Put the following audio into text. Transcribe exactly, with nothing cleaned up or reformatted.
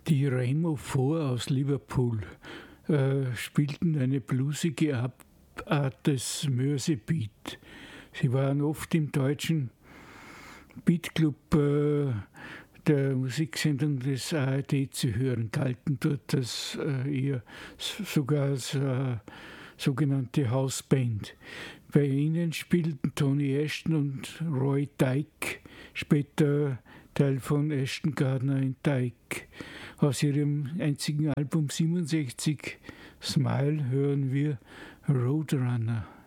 Die Ramo Four aus Liverpool äh, spielten eine bluesige Art des Mörsebeat. Sie waren oft im deutschen Beatclub äh, der Musiksendung des A R D zu hören, galten dort als äh, eher sogar als äh, sogenannte Hausband. Bei ihnen spielten Tony Ashton und Roy Dyke, später Teil von Ashton Gardner and Dyke. Aus ihrem einzigen Album siebenundsechzig, Smile, hören wir Roadrunner.